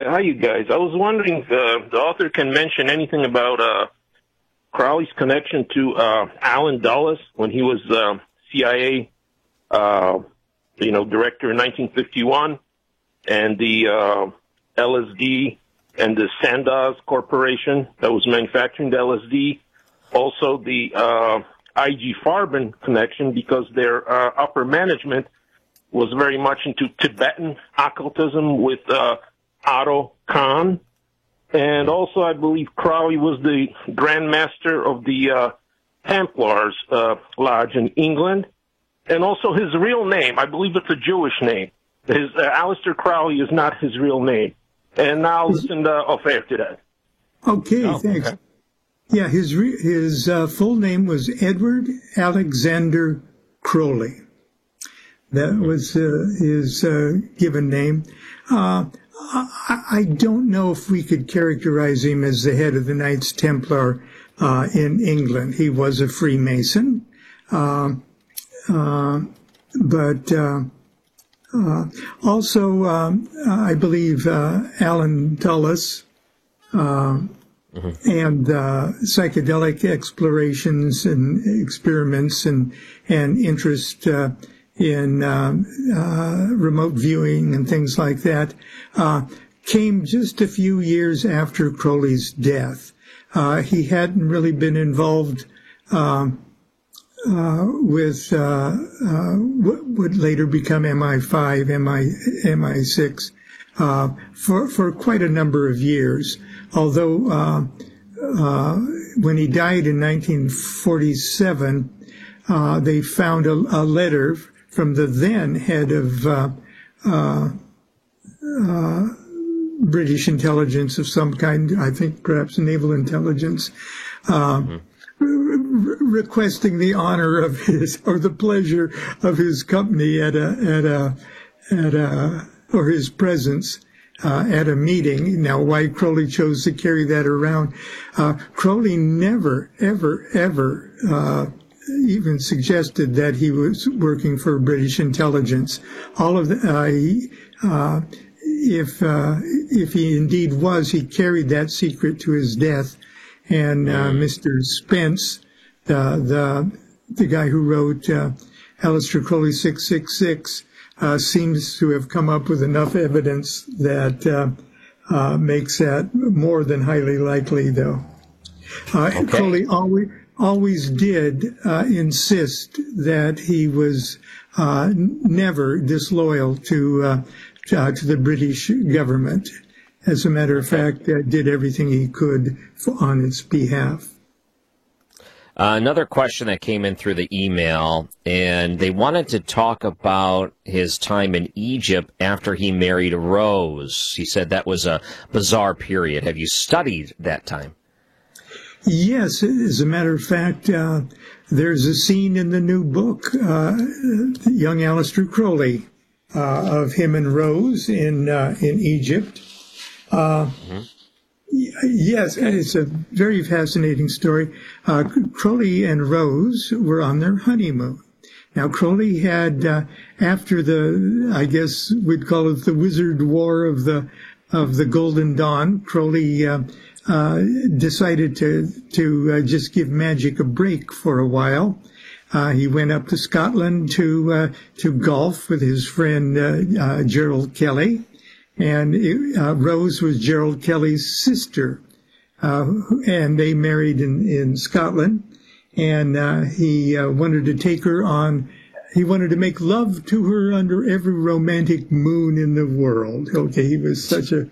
hi, you guys. I was wondering if the author can mention anything about Crowley's connection to Allen Dulles when he was CIA, director in 1951, and the LSD and the Sandoz Corporation that was manufacturing the LSD. Also, the IG Farben connection, because their upper management was very much into Tibetan occultism with Otto Kahn. And also, I believe Crowley was the Grand Master of the Templars Lodge in England. And also his real name, I believe it's a Jewish name. His Aleister Crowley is not his real name. And now listen off air to that. Okay, thanks. Okay. Yeah, his full name was Edward Alexander Crowley. That was his given name. I don't know if we could characterize him as the head of the Knights Templar in England. He was a Freemason, but also I believe Allen Dulles and psychedelic explorations and experiments and interest in remote viewing and things like that came just a few years after Crowley's death. He hadn't really been involved with what would later become MI5, MI6 for quite a number of years. Although when he died in 1947, they found a letter from the then head of British intelligence of some kind, I think perhaps naval intelligence, requesting the honor of his, or the pleasure of his company or his presence at a meeting. Now, why Crowley chose to carry that around, Crowley never, ever even suggested that he was working for British intelligence. All of the, if he indeed was, he carried that secret to his death. And Mr. Spence, the guy who wrote Aleister Crowley 666, seems to have come up with enough evidence that makes that more than highly likely, though. Okay. Crowley always did insist that he was never disloyal to the British government. As a matter of fact, did everything he could on its behalf. Another question that came in through the email, and they wanted to talk about his time in Egypt after he married Rose. He said that was a bizarre period. Have you studied that time? Yes, as a matter of fact, there's a scene in the new book, young Aleister Crowley, of him and Rose in Egypt. Yes, it's a very fascinating story. Crowley and Rose were on their honeymoon. Now, Crowley had, after the, I guess we'd call it the Wizard War of the Golden Dawn, Crowley decided to just give magic a break for a while. He went up to Scotland to golf with his friend Gerald Kelly. And Rose was Gerald Kelly's sister, and they married in Scotland. And he wanted to take her on. He wanted to make love to her under every romantic moon in the world. Okay, he was such a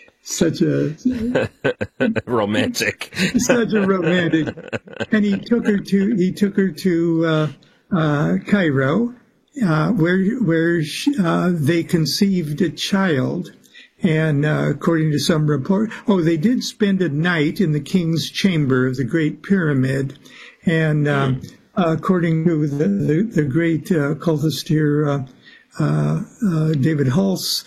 romantic, such a romantic. And he took her to Cairo. Where they conceived a child, and according to some report, they did spend a night in the king's chamber of the Great Pyramid, and according to the great occultist here, David Hulse,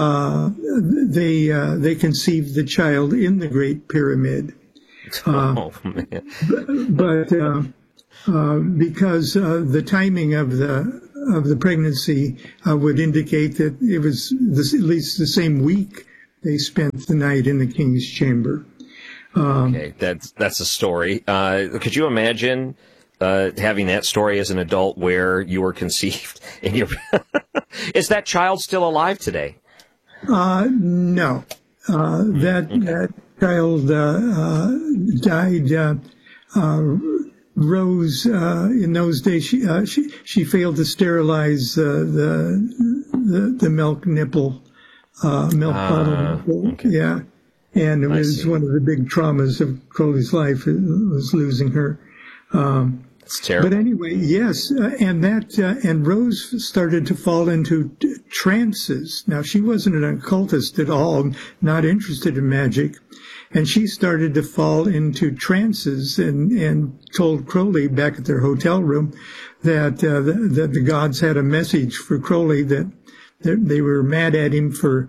they conceived the child in the Great Pyramid. Oh man! But because the timing of the pregnancy would indicate that it was at least the same week they spent the night in the king's chamber. Okay, that's a story. Could you imagine having that story as an adult where you were conceived? And is that child still alive today? No. That child died. Rose, in those days, she failed to sterilize the milk nipple, milk bottle nipple. Okay. Yeah. And it was one of the big traumas of Crowley's life, was losing her. It's terrible. But anyway, yes, and Rose started to fall into trances. Now, she wasn't an occultist at all, not interested in magic, and she started to fall into trances and told Crowley back at their hotel room that the gods had a message for Crowley, that they were mad at him for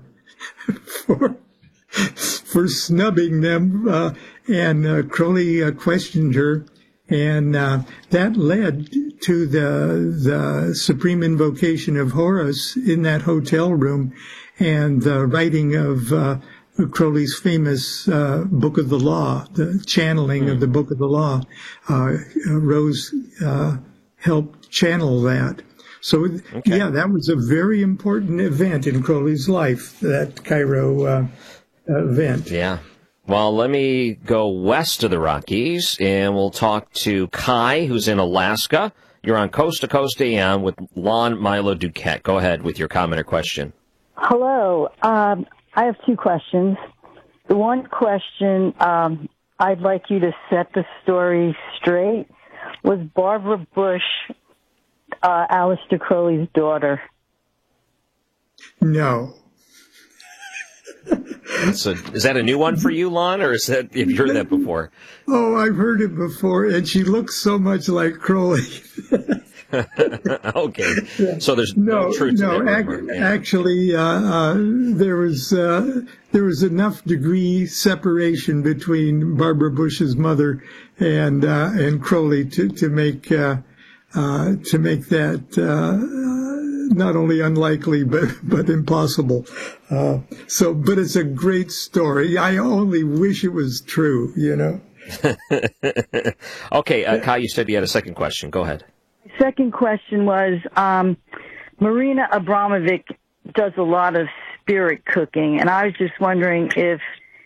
snubbing them, and Crowley questioned her. And that led to the supreme invocation of Horus in that hotel room, and the writing of Crowley's famous Book of the Law, the channeling of the Book of the Law. Rose helped channel that. So, yeah, that was a very important event in Crowley's life, that Cairo event. Yeah. Well, let me go west of the Rockies, and we'll talk to Kai, who's in Alaska. You're on Coast to Coast AM with Lon Milo Duquette. Go ahead with your comment or question. Hello. I have two questions. The one question, I'd like you to set the story straight. Was Barbara Bush Aleister Crowley's daughter? No. Is that a new one for you, Lon, or have you heard that before? Oh, I've heard it before, and she looks so much like Crowley. Okay, so there's no truth to that. Actually, there was enough degree separation between Barbara Bush's mother and Crowley to make that not only unlikely but impossible. But it's a great story. I only wish it was true, you know. Okay, Kai, you said you had a second question. Go ahead. Second question was, Marina Abramovic does a lot of spirit cooking, and I was just wondering if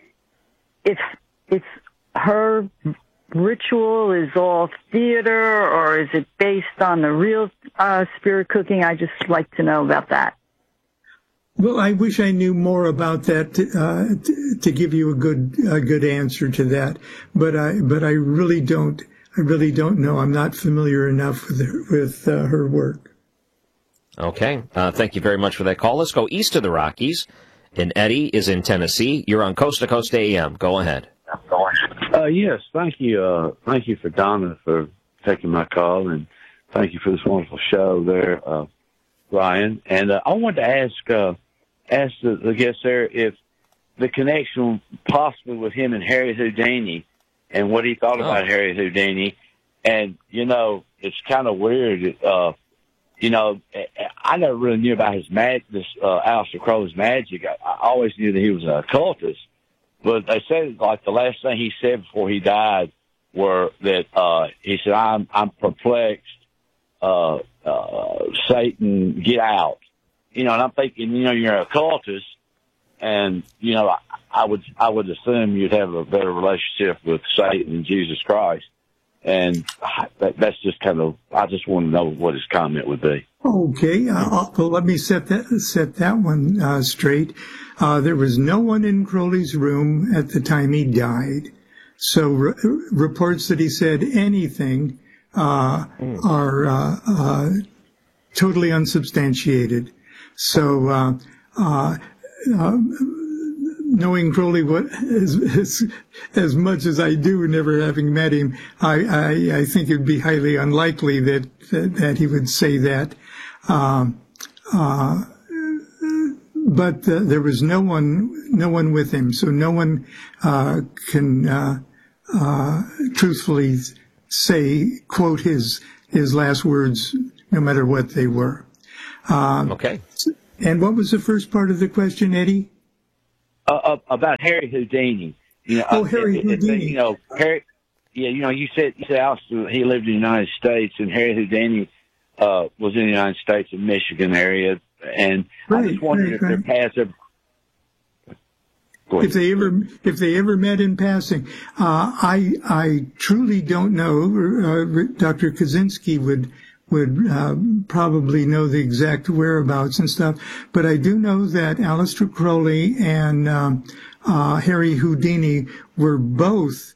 it's her ritual is all theater, or is it based on the real spirit cooking? I just like to know about that. Well, I wish I knew more about that to give you a good answer to that, but I really don't. I really don't know. I'm not familiar enough with her work. Okay. Thank you very much for that call. Let's go east of the Rockies. And Eddie is in Tennessee. You're on Coast to Coast AM. Go ahead. Yes, thank you. Thank you for Donna for taking my call, and thank you for this wonderful show there, Ryan. And I wanted to ask the guest there if the connection possibly with him and Harry Houdini and what he thought about Harry Houdini. And, you know, it's kind of weird. You know, I never really knew about his Aleister Crowley's magic. I always knew that he was an occultist. But they said, like, the last thing he said before he died were that he said, I'm perplexed. Satan, get out. You know, and I'm thinking, you know, you're an occultist, and, you know, I would assume you'd have a better relationship with Satan and Jesus Christ. And that's just kind of, I just want to know what his comment would be. Okay, well, let me set that one straight. There was no one in Crowley's room at the time he died. So reports that he said anything are totally unsubstantiated. So knowing Crowley as much as I do, never having met him, I think it would be highly unlikely that he would say that. But there was no one with him, so no one can truthfully quote his last words, no matter what they were. Okay. And what was the first part of the question, Eddie? about Harry Houdini. Harry Houdini. Harry. Yeah, you said Alston, he lived in the United States, and Harry Houdini was in the United States in Michigan area, and I just wondered if their paths ever. If they ever met in passing, I truly don't know. Dr. Kaczynski would probably know the exact whereabouts and stuff, but I do know that Aleister Crowley and Harry Houdini were both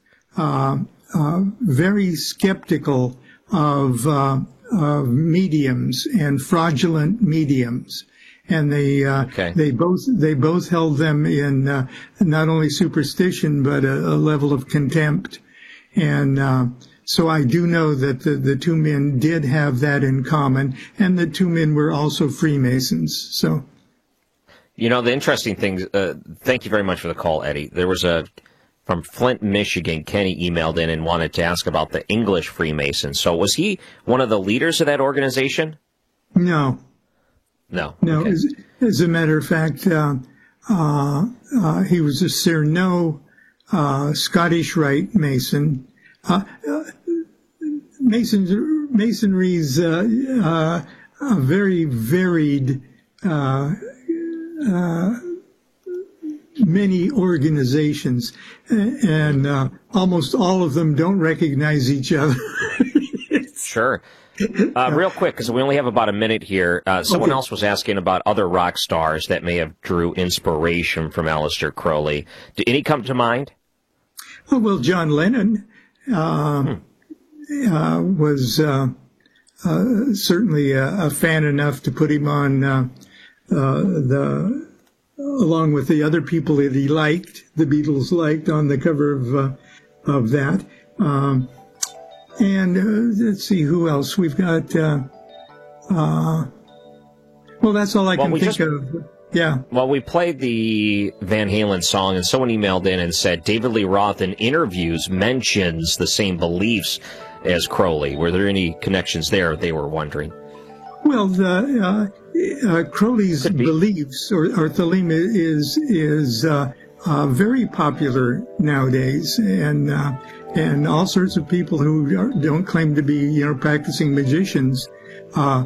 very skeptical of mediums and fraudulent mediums. And they both held them in not only superstition but a level of contempt. And so I do know that the two men did have that in common, and the two men were also Freemasons. So, the interesting thing. Thank you very much for the call, Eddie. There was from Flint, Michigan. Kenny emailed in and wanted to ask about the English Freemasons. So was he one of the leaders of that organization? No. Okay. As a matter of fact, he was a Cerno Scottish Rite Mason. Masonry's a very varied, many organizations, and almost all of them don't recognize each other. Sure. Real quick, because we only have about a minute here, someone else was asking about other rock stars that may have drew inspiration from Aleister Crowley. Do any come to mind? Oh, well, John Lennon was certainly a fan enough to put him on along with the other people that he liked, the Beatles liked, on the cover of that. And let's see who else we've got. Well, that's all I can think of. Yeah. Well, we played the Van Halen song, and someone emailed in and said David Lee Roth in interviews mentions the same beliefs as Crowley. Were there any connections there? They were wondering. Well, Crowley's beliefs or Thelema is very popular nowadays, and all sorts of people who don't claim to be, practicing magicians, are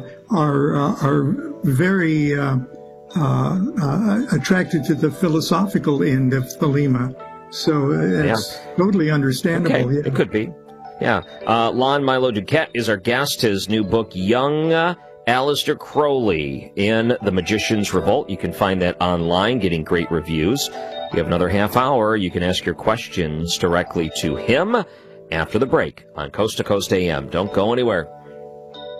very attracted to the philosophical end of Thelema. So it's totally understandable. Okay. Yeah. It could be. Yeah. Lon Milo Duquette is our guest. His new book, Young Aleister Crowley in The Magician's Revolt. You can find that online, getting great reviews. You have another half hour. You can ask your questions directly to him after the break on Coast to Coast AM. Don't go anywhere.